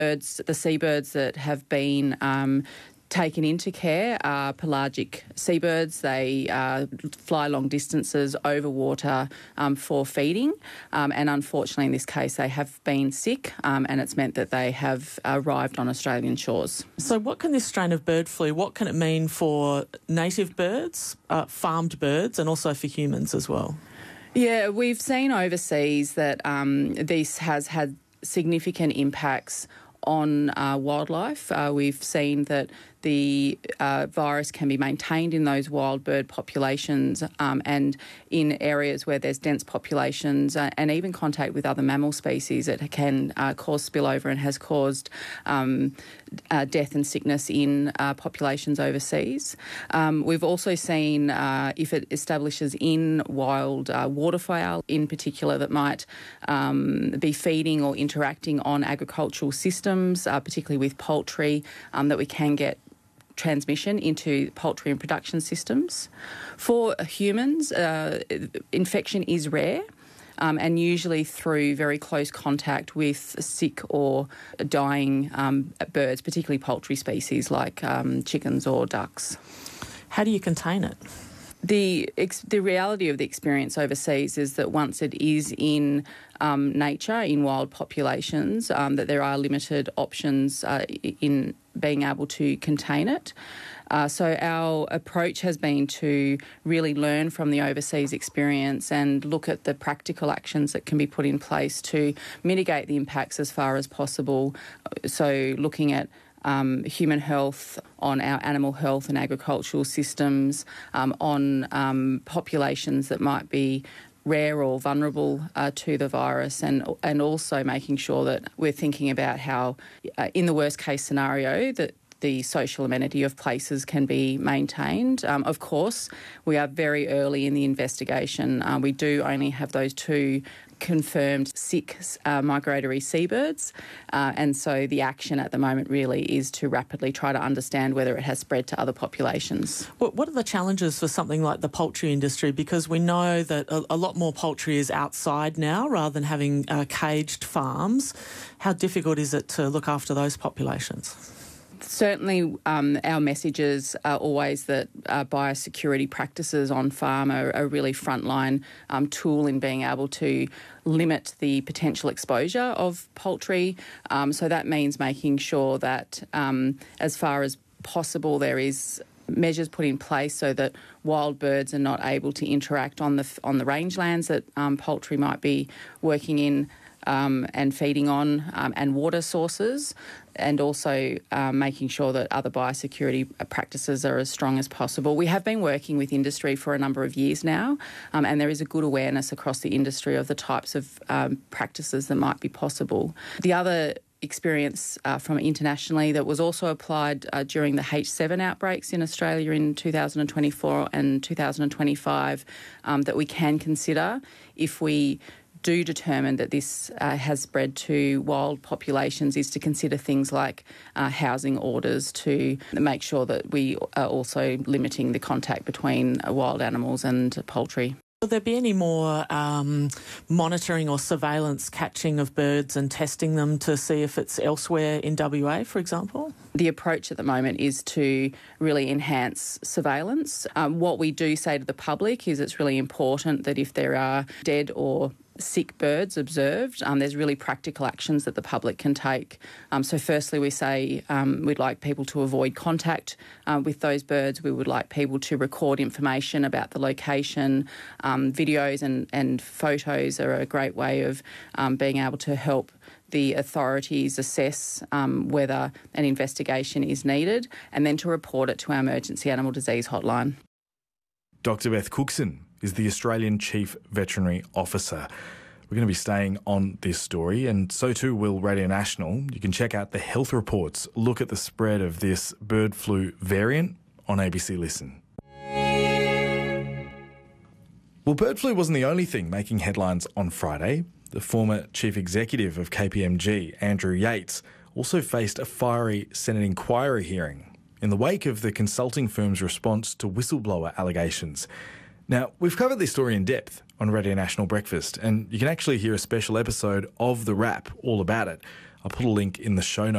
Birds, the seabirds that have been taken into care are pelagic seabirds. They fly long distances over water for feeding, and unfortunately in this case they have been sick, and it's meant that they have arrived on Australian shores. So what can this strain of bird flu, what can it mean for native birds, farmed birds, and also for humans as well? Yeah, we've seen overseas that this has had significant impacts on wildlife. We've seen that the virus can be maintained in those wild bird populations and in areas where there's dense populations and even contact with other mammal species. It can cause spillover and has caused death and sickness in populations overseas. We've also seen if it establishes in wild waterfowl in particular that might be feeding or interacting on agricultural systems, particularly with poultry, that we can get transmission into poultry and production systems. For humans, infection is rare. And usually through very close contact with sick or dying birds, particularly poultry species like chickens or ducks. How do you contain it? The reality of the experience overseas is that once it is in nature, in wild populations, that there are limited options in being able to contain it. So our approach has been to really learn from the overseas experience and look at the practical actions that can be put in place to mitigate the impacts as far as possible. So looking at human health, on our animal health and agricultural systems, on populations that might be rare or vulnerable to the virus, and also making sure that we're thinking about how, in the worst case scenario, that the social amenity of places can be maintained. Of course, we are very early in the investigation. We do only have those two confirmed sick migratory seabirds, and so the action at the moment really is to rapidly try to understand whether it has spread to other populations. What are the challenges for something like the poultry industry? Because we know that a lot more poultry is outside now rather than having caged farms. How difficult is it to look after those populations? Certainly, our messages are always that biosecurity practices on farm are a really frontline tool in being able to limit the potential exposure of poultry. So that means making sure that as far as possible there is measures put in place so that wild birds are not able to interact on the rangelands that poultry might be working in and feeding on, and water sources, and also making sure that other biosecurity practices are as strong as possible. We have been working with industry for a number of years now, and there is a good awareness across the industry of the types of practices that might be possible. The other experience from internationally that was also applied during the H7 outbreaks in Australia in 2024 and 2025 that we can consider if we do determine that this has spread to wild populations is to consider things like housing orders to make sure that we are also limiting the contact between wild animals and poultry. Will there be any more monitoring or surveillance catching of birds and testing them to see if it's elsewhere in WA, for example? The approach at the moment is to really enhance surveillance. What we do say to the public is it's really important that if there are dead or sick birds observed, there's really practical actions that the public can take. So firstly, we say we'd like people to avoid contact with those birds. We would like people to record information about the location. Videos and photos are a great way of being able to help the authorities assess whether an investigation is needed, and then to report it to our emergency animal disease hotline. Dr Beth Cookson is the Australian Chief Veterinary Officer. We're going to be staying on this story, and so too will Radio National. You can check out the health reports, look at the spread of this bird flu variant on ABC Listen. Well, bird flu wasn't the only thing making headlines on Friday. The former chief executive of KPMG, Andrew Yates, also faced a fiery Senate inquiry hearing in the wake of the consulting firm's response to whistleblower allegations. Now, we've covered this story in depth on Radio National Breakfast, and you can actually hear a special episode of The Wrap all about it I'll put a link in the show notes.